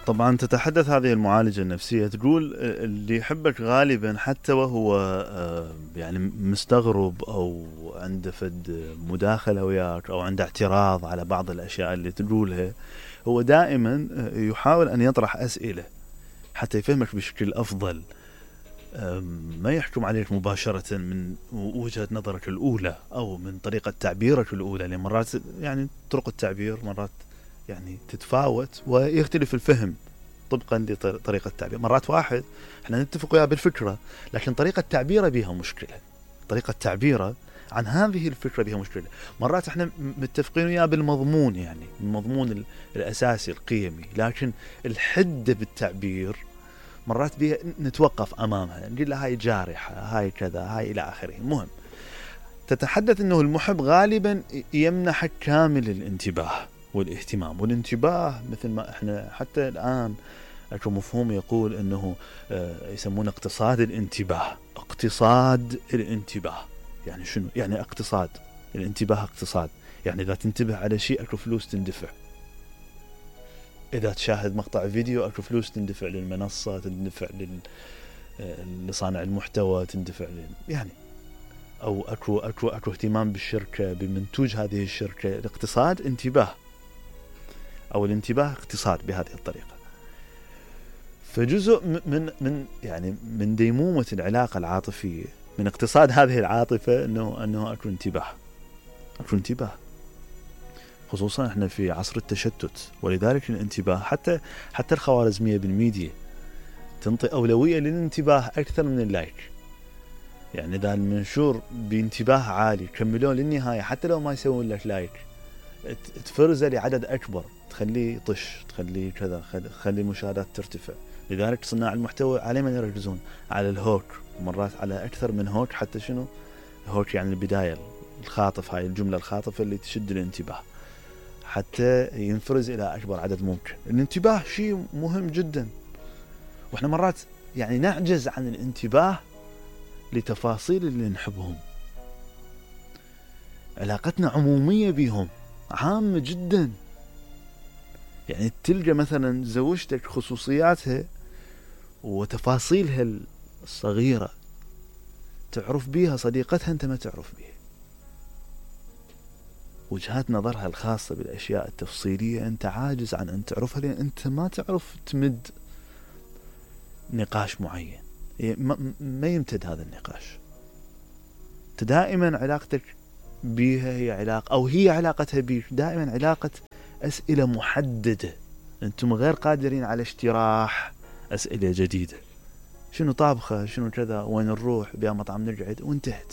طبعا تتحدث هذه المعالجة النفسية، تقول اللي يحبك غالبا حتى وهو يعني مستغرب أو عنده فد مداخلة وياك أو عنده اعتراض على بعض الأشياء اللي تقولها، هو دائما يحاول أن يطرح أسئلة حتى يفهمك بشكل أفضل، ما يحكم عليك مباشرة من وجهة نظرك الأولى أو من طريقة تعبيرك الأولى، لأن مرات يعني طرق التعبير مرات يعني تتفاوت ويختلف الفهم طبقا لطريقة التعبير. مرات واحد احنا نتفق وياه بالفكرة لكن طريقة تعبيره بها مشكلة، طريقة تعبيره عن هذه الفكرة بها مشكلة. مرات احنا متفقين وياه بالمضمون، يعني المضمون الأساسي القيمي، لكن الحدة بالتعبير مرات بها نتوقف أمامها، نقول له هاي جارحة، هاي كذا، هاي إلى آخره. المهم تتحدث أنه المحب غالبا يمنحك كامل الانتباه والاهتمام، والانتباه مثل ما احنا حتى الآن اكو مفهوم يقول انه يسمونه اقتصاد الانتباه. اقتصاد الانتباه يعني شنو؟ يعني اقتصاد الانتباه، اقتصاد يعني اذا تنتبه على شيء اكو فلوس تندفع، اذا تشاهد مقطع فيديو اكو فلوس تندفع للمنصة، تندفع لصانع المحتوى، تندفع يعني او اكو اهتمام بالشركة بمنتوج هذه الشركة. الاقتصاد انتباه او الانتباه اقتصاد بهذه الطريقة. فجزء من يعني من ديمومة العلاقة العاطفية، من اقتصاد هذه العاطفة انه اكو انتباه، خصوصا احنا في عصر التشتت، ولذلك الانتباه حتى الخوارزمية بالميديا تنطي أولوية للانتباه أكثر من اللايك. يعني إذا المنشور بانتباه عالي كملون للنهاية حتى لو ما يسوون لك لايك، تفرزه لعدد أكبر، تخليه يطش، تخليه كذا، تخلي المشاهدات ترتفع. لذلك صناع المحتوى على من يركزون على الهوك، مرات على أكثر من هوك. حتى شنو هوك؟ يعني البداية الخاطف، هاي الجملة الخاطفة اللي تشد الانتباه حتى ينفرز إلى أكبر عدد ممكن. الانتباه شيء مهم جدا، وإحنا مرات يعني نعجز عن الانتباه لتفاصيل اللي نحبهم. علاقتنا عمومية بهم، عامة جدا. يعني تلقى مثلا زوجتك خصوصياتها وتفاصيلها الصغيرة تعرف بيها، صديقتها أنت ما تعرف بيها، وجهات نظرها الخاصة بالأشياء التفصيلية أنت عاجز عن أن تعرفها، لأن أنت ما تعرف تمد نقاش معين، ما يمتد هذا النقاش. دائما علاقتك بيها هي علاقة، أو هي علاقتها بيك دائما علاقة أسئلة محددة، أنتم غير قادرين على اشتراح أسئلة جديدة. شنو طابخة، شنو كذا، وين نروح، بيا مطعم نقعد، وانتهت.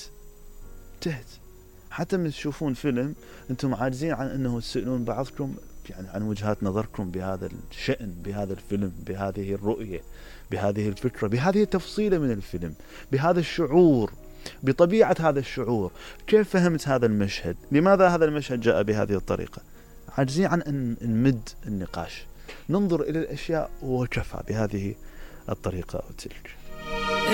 حتى من تشوفون فيلم أنتم عاجزين عن أنه تسألون بعضكم يعني عن وجهات نظركم بهذا الشأن، بهذا الفيلم، بهذه الرؤية، بهذه الفكرة، بهذه التفصيلة من الفيلم، بهذا الشعور، بطبيعة هذا الشعور. كيف فهمت هذا المشهد؟ لماذا هذا المشهد جاء بهذه الطريقة؟ عاجزين عن أن نمد النقاش، ننظر إلى الأشياء وكفى بهذه الطريقة أو تلك.